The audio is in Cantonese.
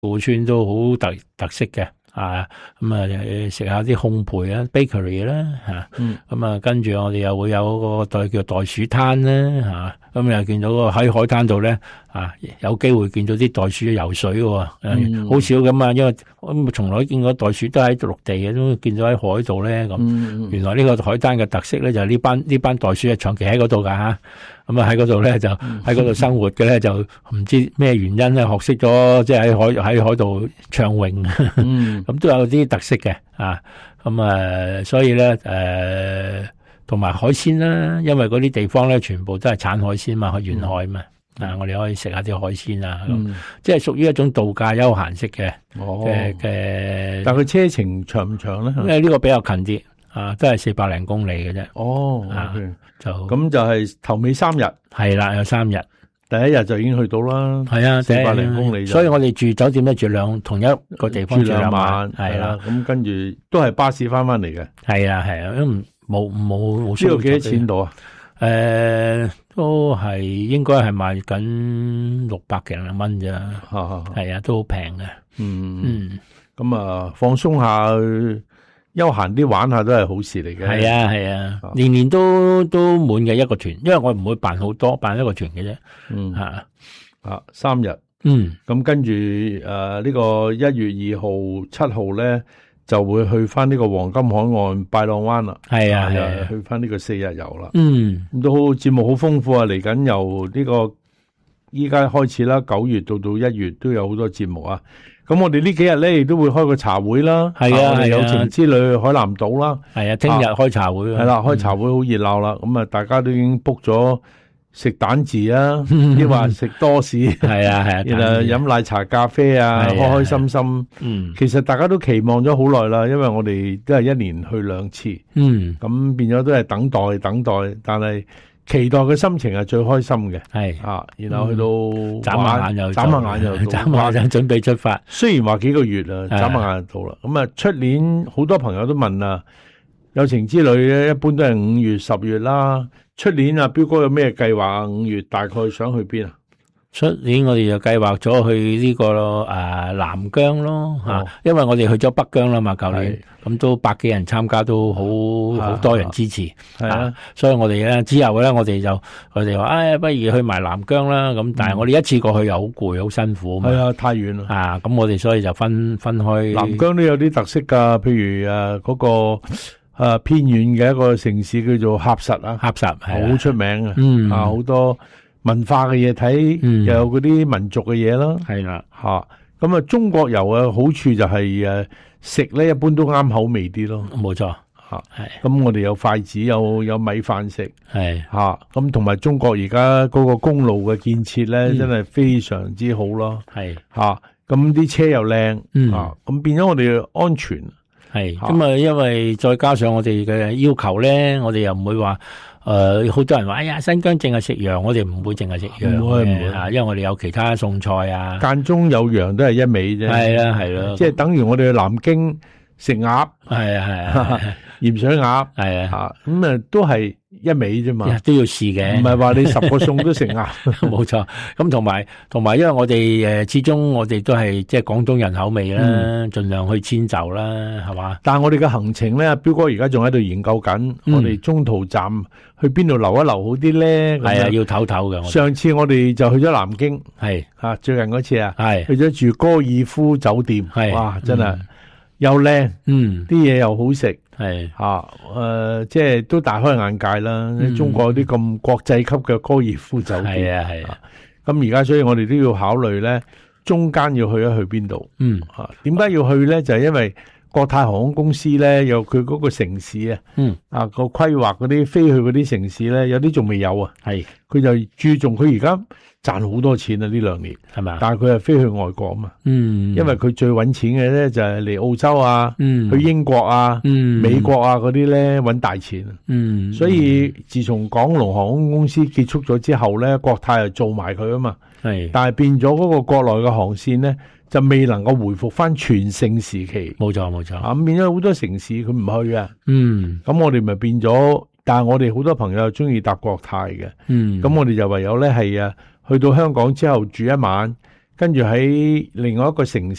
富川都好特色嘅。咁食下啲烘焙啊 bakery 啦咁啊跟住我哋又會有個叫袋鼠攤啦咁又見到喺海灘度咧有機會見到啲袋鼠游水喎，好少咁啊，因為我從來見過袋鼠都喺陸地嘅，都見到喺海度咧咁。原來呢個海灘嘅特色咧就係呢班袋鼠係長期喺嗰度噶咁啊喺嗰度咧就喺嗰度生活嘅咧就唔知咩原因咧學識咗即係喺海度暢泳，咁都有啲特色嘅咁所以咧同埋海鮮啦，因為嗰啲地方咧全部都係產海鮮嘛，沿海嘛，我哋可以食下啲海鮮即係屬於一種度假休閒式嘅但佢車程長唔長咧？ 因為呢個比較近啲都係400零公里嘅啫。 咁就係頭尾3日， 係啦，有3日。 第一日就已經去到啦， 係啊 ，400零公里。 所以我哋住酒店咧住同一個地方住2晚，係啦。 咁跟住都係巴士翻嚟嘅。 係啊，因為冇需要幾多錢到啊？ 都係應該係賣緊600幾零蚊咋，係啊，都好平嘅。 咁放鬆下，休閒啲玩下都係好事嚟嘅。 係啊，年都滿嘅一個團，因為我唔會辦好多，辦一個團嘅啫。 3日。咁跟住呢個1月2號、7號咧，就會去翻呢個黃金海岸拜浪灣啦。 係啊， 去翻呢個4日遊啦。咁都好節目好豐富啊！嚟緊由呢個依家開始啦，9月到1月都有好多節目啊。咁我哋呢幾日咧亦都會開個茶會啦。 係啊， 我哋有情之旅海南島啦。 係啊，聽日開茶會。 係啦，開茶會好熱鬧啦。咁大家都已經 book 咗食蛋治啊，抑或食多士。係啊，然後飲奶茶咖啡開開心心。其實大家都期望咗好耐啦，因為我哋都係1年去2次。咁變咗都係等待，但係期待嘅心情係最開心嘅。然後去到眨下眼又準備出發。 雖然話幾個月啦，眨下眼就到啦。咁出年好多朋友都問啊，有情之旅咧，一般都係5月、10月啦。出年彪哥有咩計劃啊？5月大概想去邊啊？ 出年我哋就計劃咗去呢個南疆咯因為我哋去咗北疆啦嘛，舊年咁都百幾人參加，都好多人支持所以我哋咧之後咧，我哋話不如去埋南疆啦。咁但係我哋一次過去又好攰，好辛苦。 係啊，太遠啦。 咁我哋所以就分開。 南疆都有啲特色噶，譬如嗰個偏遠嘅一個城市叫做喀什啊， 喀什好出名好多文化嘅嘢睇，又有嗰啲民族嘅嘢啦， 係啦， 咁中國遊嘅好處就係食咧，一般都啱口味啲咯， 冇錯， 咁我哋有筷子，有米飯食，咁同埋中國而家嗰個公路嘅建設咧，真係非常之好咯，咁啲車又靚，咁變咗我哋安全， 咁因為再加上我哋嘅要求咧，我哋又唔會話。好多人話，哎呀，新疆淨係食羊，我哋唔會淨係食羊嘅，因為我哋有其他餸菜啊。 間中有羊都係一味啫。係啦，即係等於我哋去南京食鴨，鹽水鴨，咁都係一味啫嘛， 都要試嘅， 唔係話你10個餸都食鴨。 冇錯，咁同埋，因為我哋始終我哋都係即係廣東人口味啦，盡量去遷就啦，係嘛。 但係我哋嘅行程咧，彪哥而家仲喺度研究緊，我哋中途站去邊度留一留好啲咧？ 係啊，要唞唞嘅。 上次我哋就去咗南京，最近嗰次去咗住高爾夫酒店，哇，真係又靚，啲嘢又好食。即係都大開眼界啦！中國啲咁國際級嘅高爾夫酒店，咁而家所以我哋都要考慮咧，中間要去邊度？點解要去咧？就係因為國泰航空公司咧，有佢嗰個城市個規劃嗰啲飛去嗰啲城市咧，有啲仲未有啊。佢就注重佢而家賺好多錢啊！呢2年係咪？但係佢係飛去外國啊嘛。因為佢最搵錢嘅咧就係嚟澳洲啊，去英國啊，美國啊嗰啲咧搵大錢。所以自從港龍航空公司結束咗之後咧，國泰就做埋佢啊嘛。但係變咗嗰個國內嘅航線咧，就未能夠回復翻全盛時期。冇錯。咁變咗好多城市佢唔去啊。咁我哋咪變咗，但係我哋好多朋友中意搭國泰嘅。咁我哋就唯有咧係去到香港之後住一晚，跟住喺另外一個城